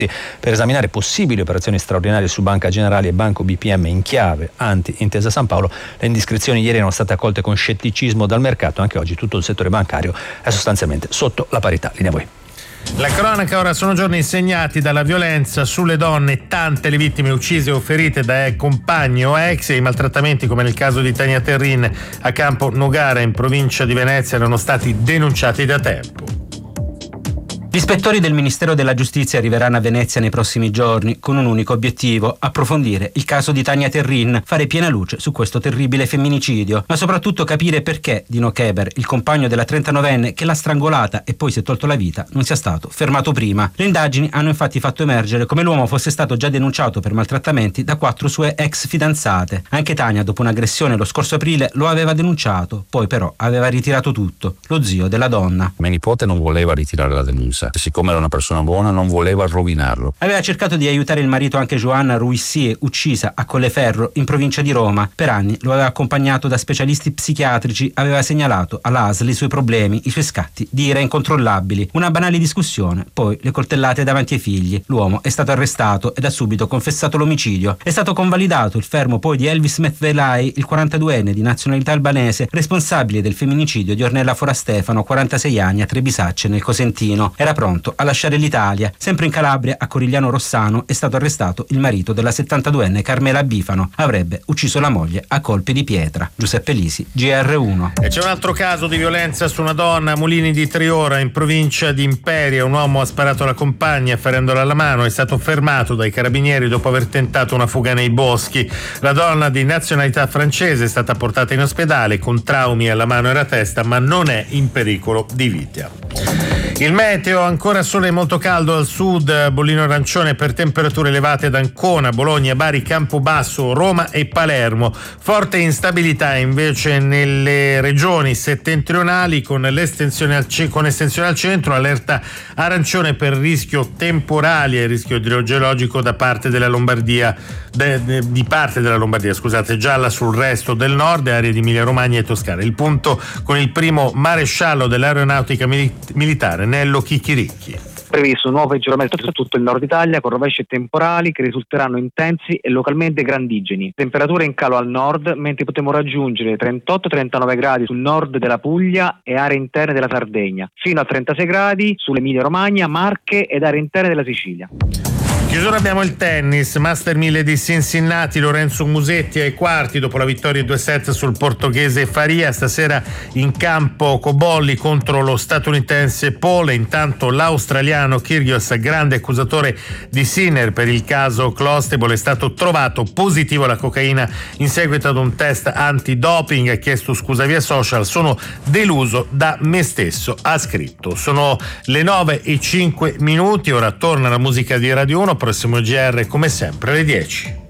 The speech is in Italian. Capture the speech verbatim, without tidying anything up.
per esaminare possibili operazioni straordinarie su Banca Generali e Banco B P M in chiave anti-Intesa San Paolo. Le indiscrezioni ieri erano state accolte con scetticismo dal mercato. Anche oggi tutto il settore bancario è sostanzialmente sotto la parità. Linea a voi. La cronaca ora: sono giorni segnati dalla violenza sulle donne, tante le vittime uccise o ferite da compagni o ex, e i maltrattamenti, come nel caso di Tania Terrin a Campo Nogara in provincia di Venezia, erano stati denunciati da tempo. Gli ispettori del Ministero della Giustizia arriveranno a Venezia nei prossimi giorni con un unico obiettivo: approfondire il caso di Tania Terrin, fare piena luce su questo terribile femminicidio, ma soprattutto capire perché Dino Keber, il compagno della trentanovenne che l'ha strangolata e poi si è tolto la vita, non sia stato fermato prima. Le indagini hanno infatti fatto emergere come l'uomo fosse stato già denunciato per maltrattamenti da quattro sue ex fidanzate. Anche Tania, dopo un'aggressione lo scorso aprile, lo aveva denunciato, poi però aveva ritirato tutto. Lo zio della donna: mia nipote non voleva ritirare la denuncia, siccome era una persona buona non voleva rovinarlo. Aveva cercato di aiutare il marito anche Joanna Ruissie, uccisa a Colleferro in provincia di Roma. Per anni lo aveva accompagnato da specialisti psichiatrici, aveva segnalato all'A S L i suoi problemi, i suoi scatti di ira incontrollabili. Una banale discussione, poi le coltellate davanti ai figli. L'uomo è stato arrestato ed ha subito confessato l'omicidio. È stato convalidato il fermo poi di Elvis Metvelai, il quarantaduenne di nazionalità albanese, responsabile del femminicidio di Ornella Forastefano, quarantasei anni, a Trebisacce nel Cosentino. Era pronto a lasciare l'Italia. Sempre in Calabria, a Corigliano Rossano, è stato arrestato il marito della settantaduenne Carmela Bifano. Avrebbe ucciso la moglie a colpi di pietra. Giuseppe Lisi, G R uno. E c'è un altro caso di violenza su una donna a Mulini di Triora, in provincia di Imperia. Un uomo ha sparato alla compagna ferendola alla mano. È stato fermato dai carabinieri dopo aver tentato una fuga nei boschi. La donna, di nazionalità francese, è stata portata in ospedale con traumi alla mano e alla testa, ma non è in pericolo di vita. Il meteo: ancora sole e molto caldo al sud, bollino arancione per temperature elevate ad Ancona, Bologna, Bari, Campobasso, Roma e Palermo. Forte instabilità invece nelle regioni settentrionali, con l'estensione al, c- con estensione al centro, allerta arancione per rischio temporali e rischio idrogeologico da parte della Lombardia, de- de- di parte della Lombardia, scusate, gialla sul resto del nord e aree di Emilia Romagna e Toscana. Il punto con il primo maresciallo dell'aeronautica mili- militare, Nello Chicchiricchi. Previsto un nuovo peggioramento su tutto il nord Italia, con rovesci temporali che risulteranno intensi e localmente grandigeni. Temperature in calo al nord, mentre potremo raggiungere trentotto trentanove gradi sul nord della Puglia e aree interne della Sardegna, fino a trentasei gradi sull'Emilia Romagna, Marche ed aree interne della Sicilia. Chiusura abbiamo il tennis, Master mille di Cincinnati, Lorenzo Musetti ai quarti dopo la vittoria due set sul portoghese Faria. Stasera in campo Cobolli contro lo statunitense Pole. Intanto l'australiano Kyrgios, grande accusatore di Sinner per il caso Clostebol, è stato trovato positivo alla cocaina in seguito ad un test antidoping. Ha chiesto scusa via social: sono deluso da me stesso, ha scritto. Sono le nove e cinque minuti, ora torna la musica di Radio uno. Prossimo G R come sempre alle dieci.